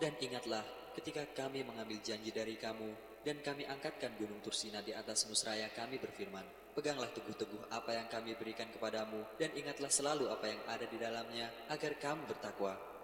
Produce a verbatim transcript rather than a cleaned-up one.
Dan ingatlah ketika kami mengambil janji dari kamu dan kami angkatkan gunung Tursina di atas musraya, kami berfirman, peganglah teguh-teguh apa yang kami berikan kepadamu dan ingatlah selalu apa yang ada di dalamnya agar kamu bertakwa.